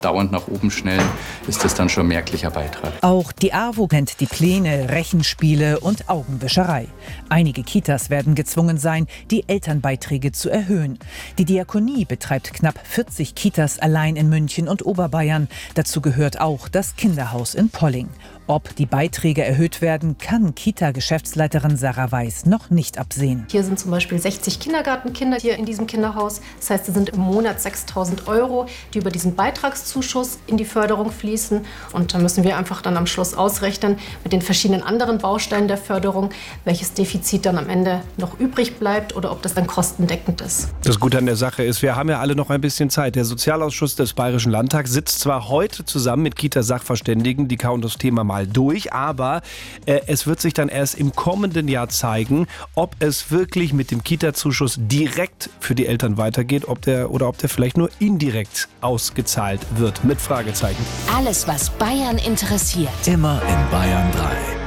dauernd nach oben schnellen, ist das dann schon ein merklicher Beitrag. Auch die AWO kennt die Pläne, Rechenspiele und Augenwischerei. Einige Kitas werden gezwungen sein, die Elternbeiträge zu erhöhen. Die Diakonie betreibt knapp 40 Kitas allein in München und Oberbayern. Dazu gehört auch das Kinderhaus in Polling. Ob die Beiträge erhöht werden, kann Kita-Geschäftsleiterin Sarah Weiß noch nicht absehen. Hier sind zum Beispiel 60 Kindergartenkinder hier in diesem Kinderhaus. Das heißt, es sind im Monat 6.000 €, die über diesen Beitragszuschuss in die Förderung fließen. Und da müssen wir einfach dann am Schluss ausrechnen mit den verschiedenen anderen Bausteinen der Förderung, welches Defizit dann am Ende noch übrig bleibt oder ob das dann kostendeckend ist. Das Gute an der Sache ist, wir haben ja alle noch ein bisschen Zeit. Der Sozialausschuss des Bayerischen Landtags sitzt zwar heute zusammen mit Kita-Sachverständigen, die kauen das Thema mal durch, aber es wird sich dann erst im kommenden Jahr zeigen, ob es wirklich mit dem Kita-Zuschuss direkt für die Eltern weitergeht, ob der vielleicht nur indirekt ausgezahlt wird, mit Fragezeichen. Alles, was Bayern interessiert. Immer in Bayern 3.